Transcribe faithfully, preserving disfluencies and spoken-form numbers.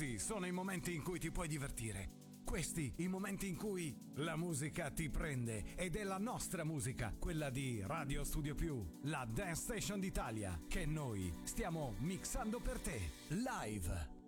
Questi sono i momenti in cui ti puoi divertire. Questi i momenti in cui la musica ti prende, ed è la nostra musica, quella di Radio Studio Più, la Dance Station d'Italia, che noi stiamo mixando per te, live.